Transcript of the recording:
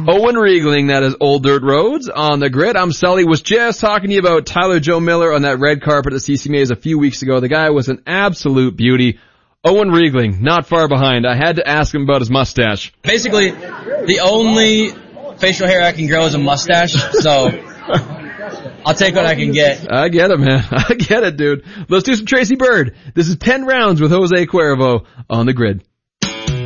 Owen Riegling, that is Old Dirt Roads on the grid. I'm Sully. Was just talking to you about Tyler Joe Miller on that red carpet at CCMAs a few weeks ago. The guy was an absolute beauty. Owen Riegling, not far behind. I had to ask him about his mustache. Basically, the only facial hair I can grow is a mustache, so I'll take what I can get. I get it, man. I get it, dude. Let's do some Tracy Bird. This is 10 Rounds with Jose Cuervo on the grid.